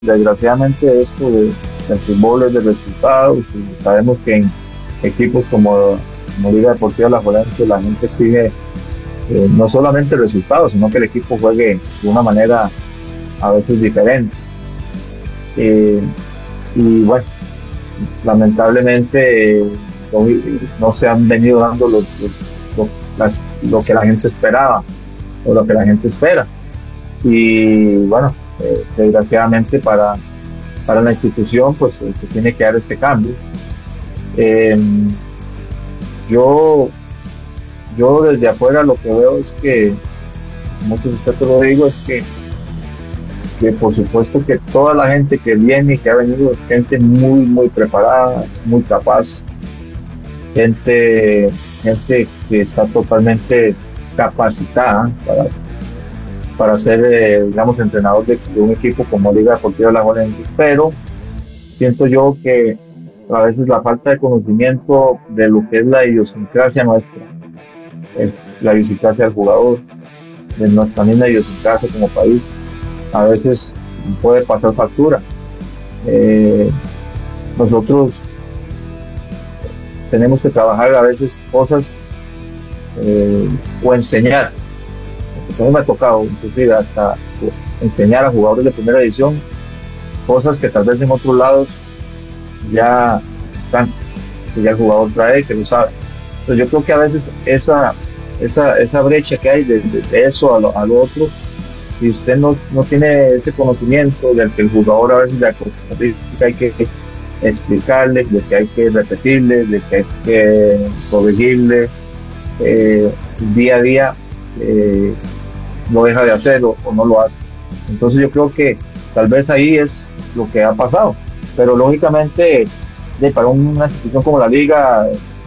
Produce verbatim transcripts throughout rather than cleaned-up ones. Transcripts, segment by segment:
desgraciadamente esto de, del fútbol es de resultados, y sabemos que en equipos como, como Liga Deportiva Alajuelense la gente exige eh, no solamente resultados, sino que el equipo juegue de una manera a veces diferente. Eh, y bueno, lamentablemente eh, no, no se han venido dando lo, lo, lo, las, lo que la gente esperaba o lo que la gente espera. Y bueno, eh, desgraciadamente para, para la institución pues eh, se tiene que dar este cambio. Eh, yo, yo desde afuera lo que veo es que, mucho respeto lo digo, es que, que por supuesto que toda la gente que viene y que ha venido es gente muy, muy preparada, muy capaz, gente, gente que está totalmente capacitada para, para ser, eh, digamos, entrenador de, de un equipo como Liga Deportiva Alajuelense, pero siento yo que a veces la falta de conocimiento de lo que es la idiosincrasia nuestra, el, la idiosincrasia del jugador, de nuestra misma idiosincrasia como país, a veces puede pasar factura. Eh, nosotros tenemos que trabajar a veces cosas eh, o enseñar. A mí me ha tocado inclusive hasta enseñar a jugadores de primera división cosas que tal vez en otros lados ya están, que ya el jugador trae, que lo sabe. Entonces yo creo que a veces esa, esa, esa brecha que hay de, de, de eso a lo, a lo otro, si usted no, no tiene ese conocimiento del que el jugador a veces de que hay que explicarle, de que hay que repetirle, de que hay que corregirle eh, día a día, eh, lo deja de hacer o, o no lo hace. Entonces yo creo que tal vez ahí es lo que ha pasado, pero lógicamente de, para una institución como la Liga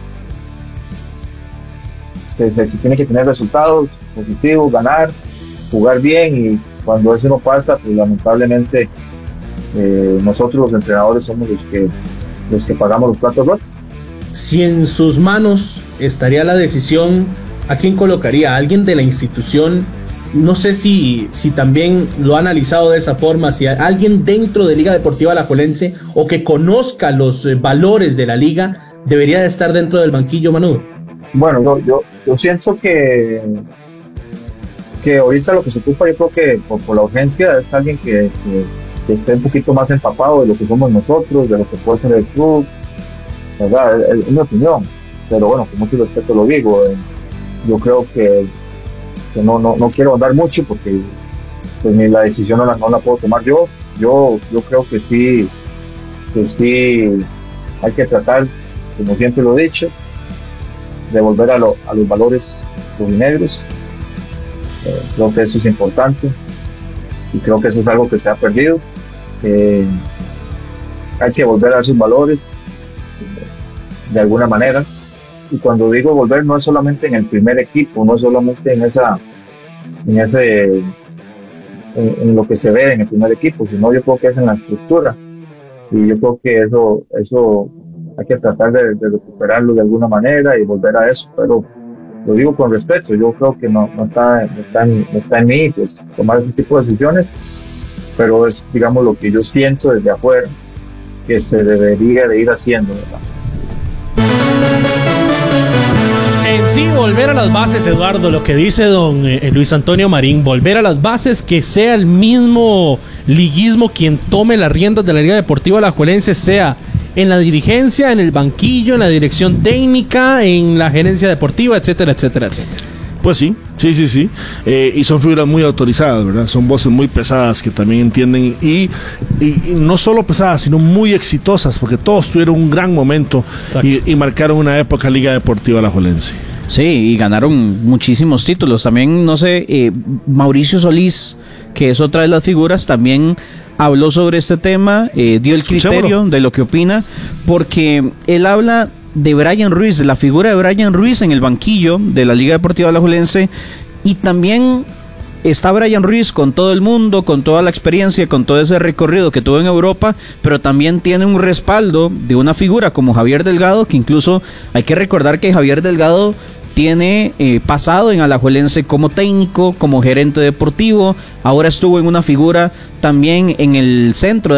se, se, se tiene que tener resultados positivos, ganar, jugar bien, y cuando eso no pasa, pues lamentablemente eh, nosotros los entrenadores somos los que, los que pagamos los platos rotos. Si en sus manos estaría la decisión, ¿a quién colocaría? ¿A alguien de la institución? No sé si, si también lo ha analizado de esa forma, si hay alguien dentro de Liga Deportiva Alajuelense o que conozca los eh, valores de la liga debería de estar dentro del banquillo, Manu. Bueno, yo, yo, yo siento que que ahorita lo que se ocupa, yo creo que por, por la urgencia es alguien que, que, que esté un poquito más empapado de lo que somos nosotros, de lo que puede ser el club, ¿verdad? Es, es mi opinión, pero bueno, con mucho respeto lo digo. Eh, yo creo que que no, no, no quiero andar mucho porque pues, ni la decisión no la, no la puedo tomar yo. Yo, yo creo que sí, que sí hay que tratar, como siempre lo he dicho, de volver a, lo, a los valores rojinegros. Eh, creo que eso es importante y creo que eso es algo que se ha perdido. Eh, hay que volver a esos valores eh, de alguna manera. Y cuando digo volver, no es solamente en el primer equipo, no es solamente en esa, en ese, en, en lo que se ve en el primer equipo, sino yo creo que es en la estructura. Y yo creo que eso, eso hay que tratar de, de recuperarlo de alguna manera y volver a eso. Pero lo digo con respeto, yo creo que no, no está, no está en, no está en mí, pues, tomar ese tipo de decisiones, pero es, digamos, lo que yo siento desde afuera que se debería de ir haciendo, ¿verdad? En sí, volver a las bases, Eduardo, lo que dice don eh, Luis Antonio Marín, volver a las bases, que sea el mismo liguismo quien tome las riendas de la Liga Deportiva Alajuelense, sea en la dirigencia, en el banquillo, en la dirección técnica, en la gerencia deportiva, etcétera, etcétera, etcétera. Pues sí, sí, sí, sí. Eh, y son figuras muy autorizadas, ¿verdad? Son voces muy pesadas que también entienden y, y, y no solo pesadas, sino muy exitosas, porque todos tuvieron un gran momento y, y marcaron una época Liga Deportiva Alajuelense. Sí, y ganaron muchísimos títulos. También, no sé, eh, Mauricio Solís, que es otra de las figuras, también habló sobre este tema, eh, dio el criterio de lo que opina, porque él habla de Brian Ruiz, la figura de Brian Ruiz en el banquillo de la Liga Deportiva Alajuelense, y también está Brian Ruiz con todo el mundo, con toda la experiencia, con todo ese recorrido que tuvo en Europa, pero también tiene un respaldo de una figura como Javier Delgado, que incluso hay que recordar que Javier Delgado tiene eh, pasado en Alajuelense como técnico, como gerente deportivo, ahora estuvo en una figura también en el centro